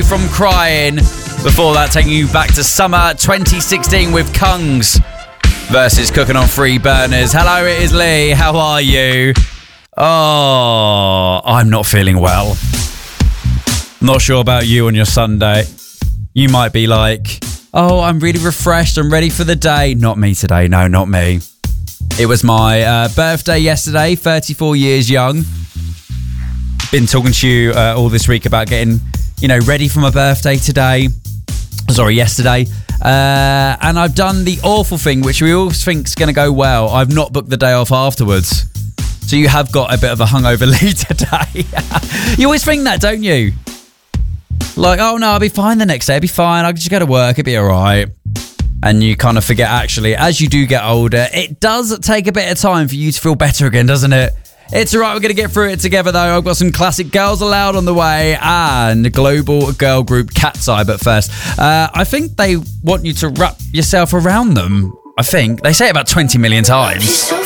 from Crying. Before that, taking you back to summer 2016 with Kungs versus Cooking on Three Burners. Hello, it is Lee. How are you? Oh, I'm not feeling well. Not sure about you on your Sunday. You might be like, oh, I'm really refreshed. I'm ready for the day. Not me today. No, not me. It was my birthday yesterday, 34 years young. Been talking to you all this week about getting, ready for my birthday yesterday. And I've done the awful thing, which we all think is going to go well. I've not booked the day off afterwards. So you have got a bit of a hungover Lee today. You always think that, don't you? Like, oh no, I'll be fine the next day. I'll be fine. I'll just go to work. It'll be all right. And you kind of forget, actually, as you do get older, it does take a bit of time for you to feel better again, doesn't it? It's all right. We're going to get through it together, though. I've got some classic Girls Aloud on the way and the global girl group Cat's Eye. But first, I think they want you to wrap yourself around them. I think. They say it about 20 million times.